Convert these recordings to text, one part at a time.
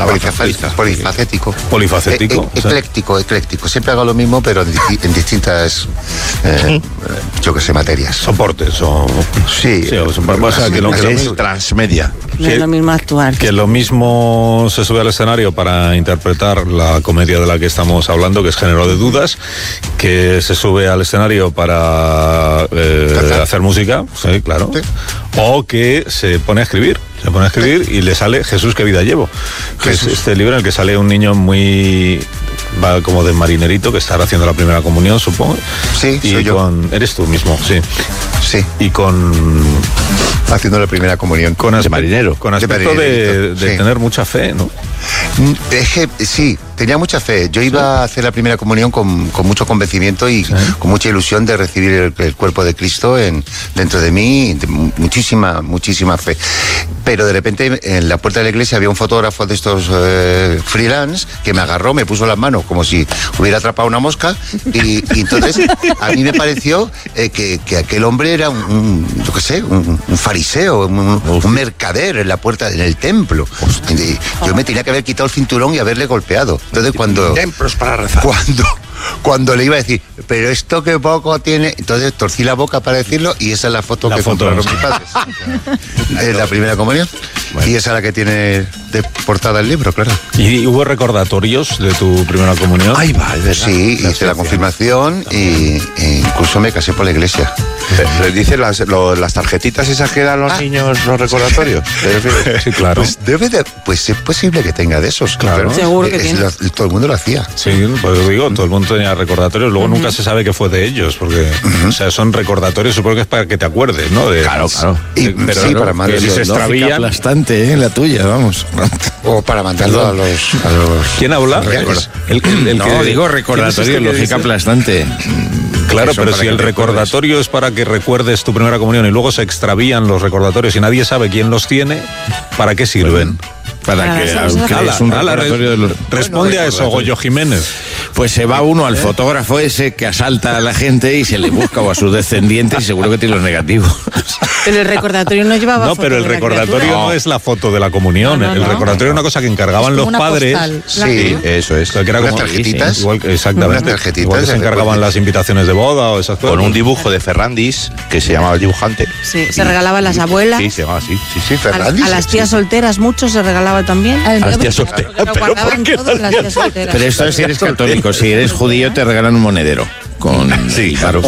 polifacético. Polifacético. Ecléctico. Siempre hago lo mismo, pero en distintas, yo que sé, materias. Soportes o... Sí. O sea, que es transmedia. No es lo mismo actuar. Que lo mismo se sube al escenario para interpretar la comedia de la que estamos hablando, que es Género de Dudas, que se sube al escenario para hacer música, sí, claro, sí. O que se pone a escribir. Y le sale Jesús, qué vida llevo. Que es este libro en el que sale un niño va como de marinerito, que estará haciendo la primera comunión, supongo. Sí, y soy yo. Eres tú mismo, sí. Sí. Y haciendo la primera comunión. De marinero. Con aspecto de tener mucha fe, ¿no? Es que sí, tenía mucha fe. Yo iba a hacer la primera comunión con mucho convencimiento y con mucha ilusión de recibir el cuerpo de Cristo dentro de mí, muchísima fe. Pero de repente en la puerta de la iglesia había un fotógrafo de estos freelance que me agarró, me puso las manos como si hubiera atrapado una mosca y entonces a mí me pareció que aquel hombre era un fariseo, un mercader en la puerta, en el templo. Yo me tenía que haber quitado el cinturón y haberle golpeado. Entonces templos para rezar. Cuando le iba a decir, pero esto que poco tiene, entonces torcí la boca para decirlo y esa es la foto que compraron mis padres. Es la primera comunión. Bueno. Y esa es la que tiene de portada el libro, claro. ¿Y hubo recordatorios de tu primera comunión? Ahí va, es verdad. Sí, hice la confirmación e incluso me casé por la iglesia. ¿Les dicen las tarjetitas esas que dan los niños, los recordatorios? Sí, claro. Pues es posible que tenga de esos, claro. Seguro que tiene. Todo el mundo lo hacía. Sí, pues digo, todo el mundo tenía recordatorios, luego nunca se sabe qué fue de ellos, porque o sea, son recordatorios, supongo que es para que te acuerdes, ¿no? Claro. Pero sí, para mandar. Si se extravían. Aplastante, la tuya, vamos. O para mandarlo a los ¿Quién habla? Digo recordatorio, lógica aplastante. Claro, pero si el recordatorio es para que recuerdes tu primera comunión y luego se extravían los recordatorios y nadie sabe quién los tiene, ¿para qué sirven? Para que es un recordatorio de los... Responde a eso, Goyo Jiménez. Pues se va uno al fotógrafo ese que asalta a la gente y se le busca o a sus descendientes y seguro que tiene los negativos. Pero el recordatorio no llevaba foto. No, pero el recordatorio no es la foto de la comunión. El recordatorio es una cosa que encargaban los padres. Postal, sí, eso es. Que era como tarjetitas. Igual, exactamente. Tarjetitas. Igual que se encargaban las invitaciones de boda o esas cosas. Con un dibujo de Ferrandis, que se llamaba el dibujante. Sí, se regalaban las abuelas. Sí, se llamaba así. Sí, Ferrandis. A las tías solteras, mucho se regalaba también. A las tías solteras. Pero esto es si eres católico, si eres judío te regalan un monedero. Sí, claro.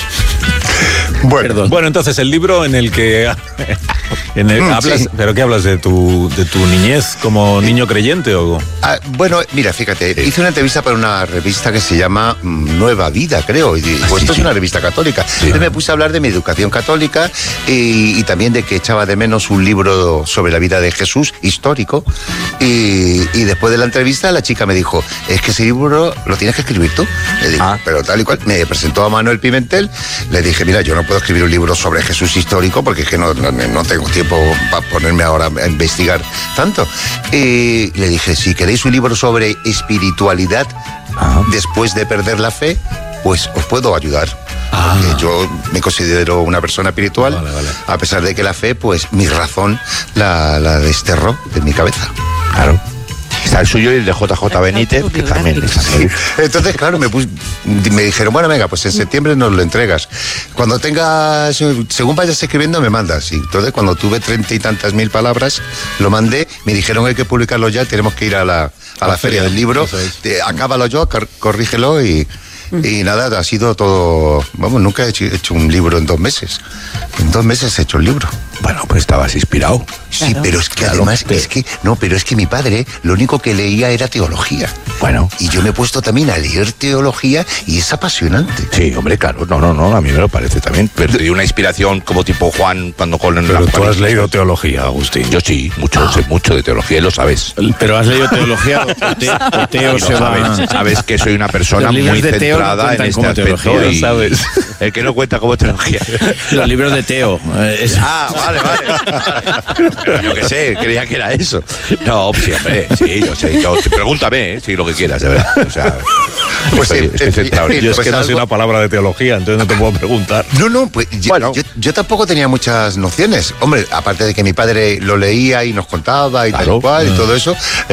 Bueno, entonces el libro en el que hablas, sí. ¿Pero qué hablas de tu niñez como niño creyente o? Bueno, mira, fíjate, hice una entrevista para una revista que se llama Nueva Vida, creo, y esto es una revista católica. Entonces me puse a hablar de mi educación católica y también de que echaba de menos un libro sobre la vida de Jesús, histórico, y después de la entrevista la chica me dijo, es que ese libro lo tienes que escribir tú. Le dije, pero tal y cual, me presentó a Manuel Pimentel, le dije, mira, yo no puedo escribir un libro sobre Jesús histórico porque es que no tengo tiempo para ponerme ahora a investigar tanto. Y le dije, si queréis un libro sobre espiritualidad después de perder la fe, pues os puedo ayudar. Porque yo me considero una persona espiritual, vale. A pesar de que la fe, pues mi razón la desterró de mi cabeza. Claro. Está el suyo y el de JJ Benítez, que también es así. Entonces, claro, me dijeron, bueno, venga, pues en septiembre nos lo entregas. Cuando tengas, según vayas escribiendo, me mandas. Y entonces, cuando tuve 30 y tantas mil palabras, lo mandé, me dijeron, hay que publicarlo ya, tenemos que ir a la feria del libro. Acábalo yo, corrígelo y nada, ha sido todo... Vamos, nunca he hecho un libro en 2 meses. En 2 meses he hecho el libro. Bueno, pues estabas inspirado. Sí, claro. Pero es que además, pero es que mi padre lo único que leía era teología. Bueno. Y yo me he puesto también a leer teología y es apasionante. Sí, hombre, claro. No, a mí me lo parece también. Pero de una inspiración como tipo Juan cuando con Pero tú has leído teología, Agustín. Yo sí, sé mucho de teología, lo sabes. Pero has leído teología o Teo se va... Sabes que soy una persona muy centrada en este aspecto y sabes. El que no cuenta como teología. Los libros de Teo. Vale. Yo qué sé, creía que era eso. No, sí, hombre, sí, yo sé. Pregúntame, sí, lo que quieras, de verdad. O sea, pues estoy centrado. Yo es que no sé una palabra de teología, entonces no te puedo preguntar. No, pues yo tampoco tenía muchas nociones. Hombre, aparte de que mi padre lo leía y nos contaba y tal y cual y todo eso,